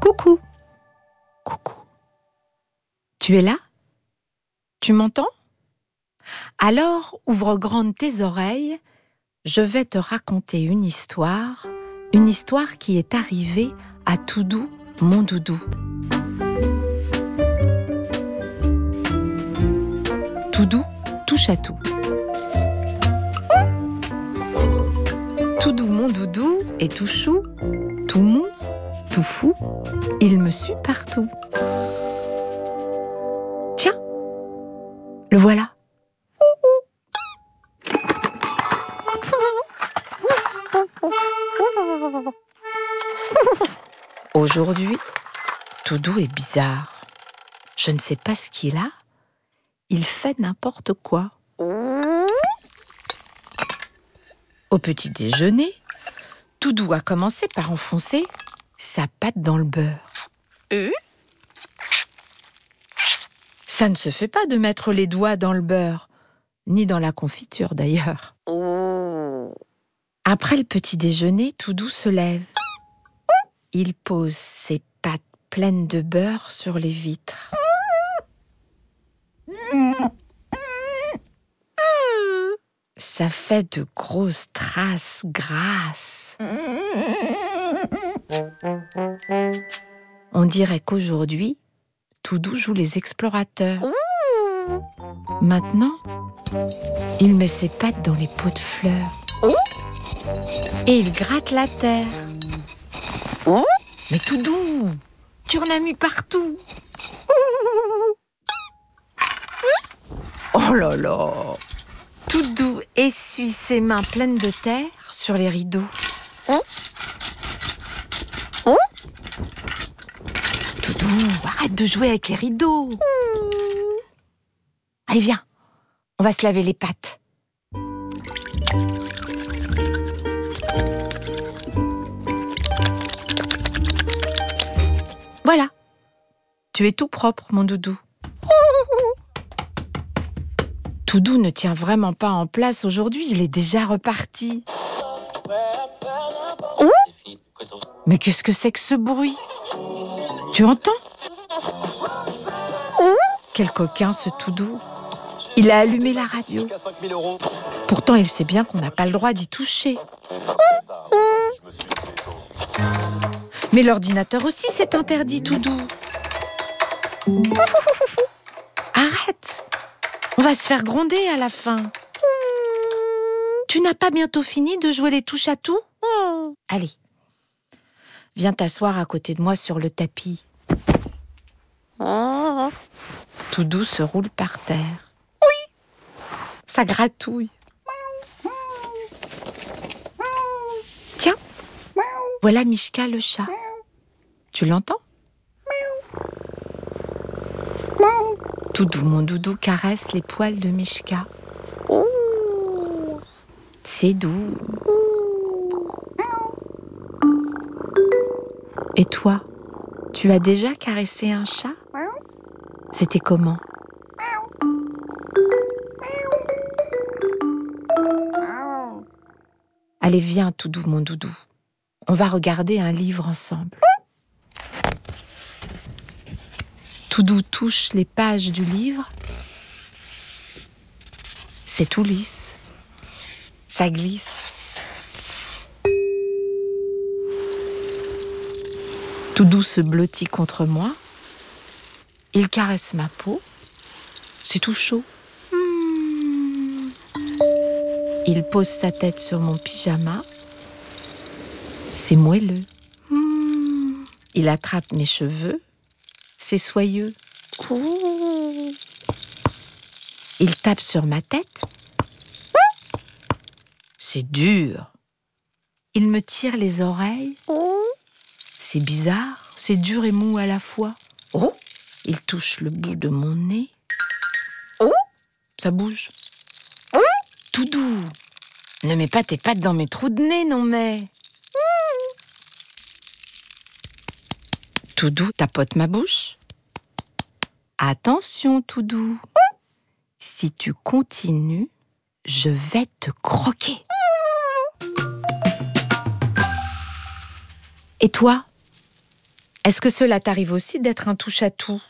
Coucou. Coucou. Tu es là? Tu m'entends? Alors, ouvre grandes tes oreilles, je vais te raconter une histoire qui est arrivée à Toudou, mon doudou. Toudou touche à tout. Toudou, mon doudou, est tout chou, tout mou, tout fou, il me suit partout. Tiens, le voilà. Aujourd'hui, Toudou est bizarre. Je ne sais pas ce qu'il a. Il fait n'importe quoi. Au petit déjeuner, Toudou a commencé par enfoncer sa patte dans le beurre. Ça ne se fait pas de mettre les doigts dans le beurre, ni dans la confiture d'ailleurs. Après le petit déjeuner, Toudou se lève. Il pose ses pattes pleines de beurre sur les vitres. Ça fait de grosses traces grasses. On dirait qu'aujourd'hui, Toudou joue les explorateurs. Maintenant, il met ses pattes dans les pots de fleurs. Et il gratte la terre. Mais Toudou, tu en as mis partout. Oh là là! Toudou essuie ses mains pleines de terre sur les rideaux. Toudou, arrête de jouer avec les rideaux. Allez, viens, on va se laver les pattes. Voilà, tu es tout propre, mon doudou. Toudou ne tient vraiment pas en place aujourd'hui, il est déjà reparti. Mais qu'est-ce que c'est que ce bruit? Tu entends? Quel coquin ce Toudou. Il a allumé la radio. Pourtant, il sait bien qu'on n'a pas le droit d'y toucher. Mais l'ordinateur aussi, c'est interdit, Toudou. Arrête! On va se faire gronder à la fin. Tu n'as pas bientôt fini de jouer les touches à tout? Allez, viens t'asseoir à côté de moi sur le tapis. Toudou se roule par terre. Oui, ça gratouille. Tiens, voilà Mishka le chat. Tu l'entends? Toudou, mon doudou, caresse les poils de Mishka. C'est doux. Et toi, tu as déjà caressé un chat? C'était comment? Allez, viens, Toudou, mon doudou. On va regarder un livre ensemble. Toudou touche les pages du livre. C'est tout lisse. Ça glisse. Toudou se blottit contre moi. Il caresse ma peau. C'est tout chaud. Il pose sa tête sur mon pyjama. C'est moelleux. Il attrape mes cheveux. C'est soyeux. Il tape sur ma tête. C'est dur. Il me tire les oreilles. C'est bizarre, c'est dur et mou à la fois. Il touche le bout de mon nez. Ça bouge. Toudou, ne mets pas tes pattes dans mes trous de nez, non mais. Toudou tapote ma bouche. Attention, Toudou. Si tu continues, je vais te croquer. Et toi, Est-ce que cela t'arrive aussi d'être un touche-à-tout ?